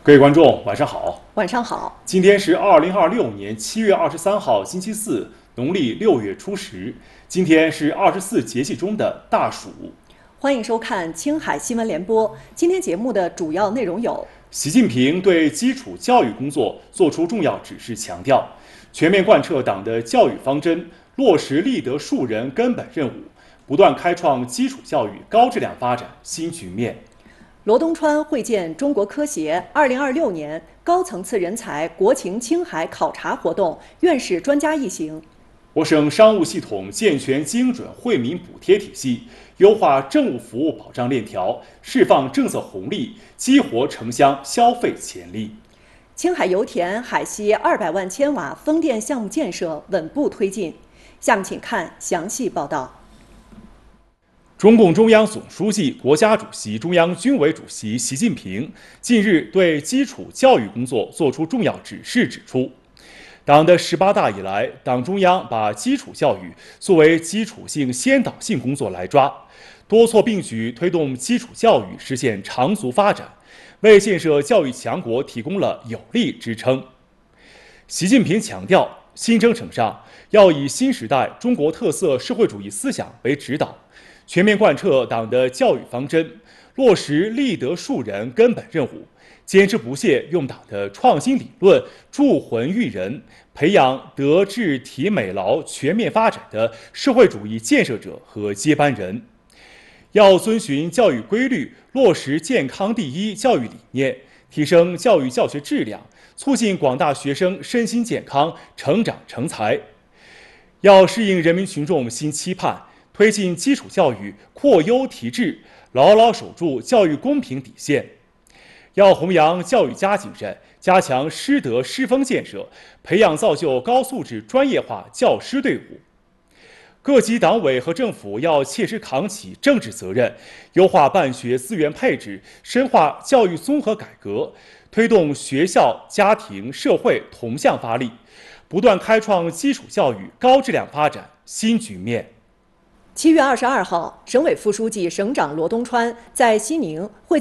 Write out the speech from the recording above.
各位观众，晚上好。 晚上好。 今天是2026年7月23号，星期四，农历6月初10。今天是24节气中的大暑。 欢迎收看青海新闻联播。今天节目的主要内容有： 习近平对基础教育工作作出重要指示，强调全面贯彻党的教育方针，落实立德树人根本任务，不断开创基础教育高质量发展新局面。 罗东川会见中国科协2026年高层次人才国情青海考察活动院士专家一行。 我省商务系统健全精准惠民补贴体系，优化政务服务保障链条，释放政策红利，激活城乡消费潜力。 青海油田海西200万千瓦风电项目建设稳步推进。下面请看详细报道。 中共中央总书记、国家主席、中央军委主席习近平近日对基础教育工作作出重要指示，指出，党的18大以来，党中央把基础教育作为基础性先导性工作来抓，多措并举推动基础教育实现长足发展，为建设教育强国提供了有力支撑。习近平强调，新征程上要以新时代中国特色社会主义思想为指导，全面贯彻党的教育方针，落实立德树人根本任务，坚持不懈用党的创新理论铸魂育人，培养德智体美劳全面发展的社会主义建设者和接班人。要遵循教育规律，落实健康第一教育理念，提升教育教学质量，促进广大学生身心健康、成长成才。要适应人民群众新期盼，推进基础教育扩优提质，牢牢守住教育公平底线。要弘扬教育家精神，加强师德师风建设，培养造就高素质专业化教师队伍。各级党委和政府要切实扛起政治责任，优化办学资源配置，深化教育综合改革，推动学校、家庭、社会同向发力，不断开创基础教育高质量发展新局面。 7月22号，省委副书记、省长罗东川在西宁会见